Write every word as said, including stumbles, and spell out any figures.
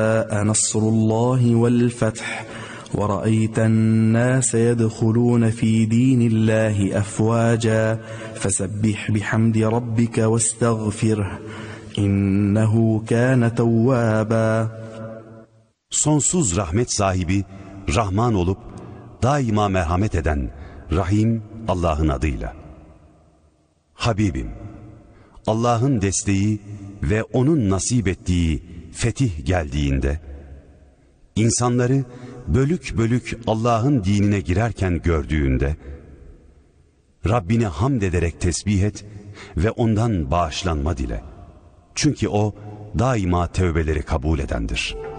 نصر الله والفتح ورأيت الناس يدخلون في دين الله أفواجا فسبح بحمد ربك واستغفره إنه كان توابا. Sonsuz rahmet sahibi, Rahman olup daima merhamet eden Rahim Allah'ın adıyla. Habibim, Allah'ın desteği ve onun nasip ettiği fetih geldiğinde, insanları bölük bölük Allah'ın dinine girerken gördüğünde, Rabbini hamd ederek tesbih et ve ondan bağışlanma dile. Çünkü o daima tevbeleri kabul edendir.